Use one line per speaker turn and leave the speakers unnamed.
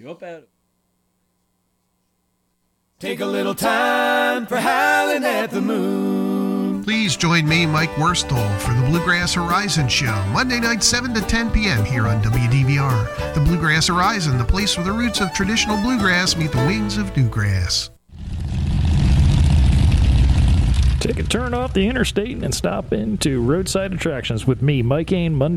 Jump at it.
Take a little time for howling at the moon.
Please join me, Mike Worstel, for the Bluegrass Horizon Show, Monday night 7 to 10 p.m. here on WDVR. The Bluegrass Horizon, the place where the roots of traditional bluegrass meet the wings of newgrass.
Take a turn off the interstate and stop into Roadside Attractions with me, Mike Ain, Monday